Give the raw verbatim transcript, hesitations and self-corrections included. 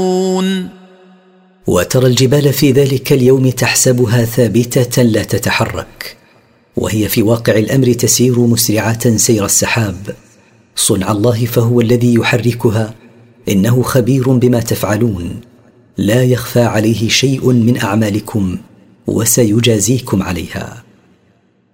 وترى الجبال في ذلك اليوم تحسبها ثابتة لا تتحرك، وهي في واقع الأمر تسير مسرعة سير السحاب. صنع الله فهو الذي يحركها، إنه خبير بما تفعلون، لا يخفى عليه شيء من أعمالكم وسيجازيكم عليها.